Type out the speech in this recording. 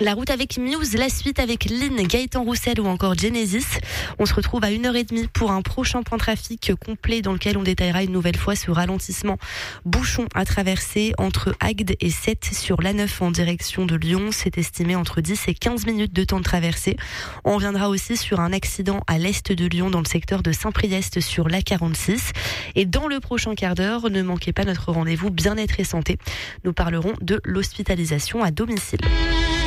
La route avec Muse, la suite avec Lynn, Gaëtan Roussel ou encore Genesis. On se retrouve à 1h30 pour un prochain point trafic complet dans lequel on détaillera une nouvelle fois ce ralentissement. Bouchon à traverser entre Agde et Sète sur l'A9 en direction de Lyon. C'est estimé entre 10 et 15 minutes de temps de traversée. On reviendra aussi sur un accident à l'est de Lyon dans le secteur de Saint-Priest sur l'A46. Et dans le prochain quart d'heure, ne manquez pas notre rendez-vous bien-être et santé. Nous parlerons de l'hospitalisation à domicile.